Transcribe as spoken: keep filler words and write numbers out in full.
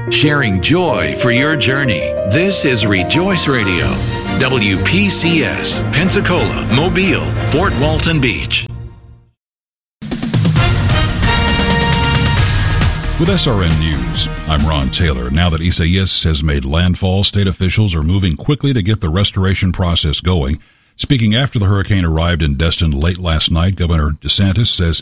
sharing joy for your journey. This is Rejoice Radio, W P C S, Pensacola, Mobile, Fort Walton Beach. With S R N News, I'm Ron Taylor. Now that Isaias has made landfall, state officials are moving quickly to get the restoration process going. Speaking after the hurricane arrived in Destin late last night, Governor DeSantis says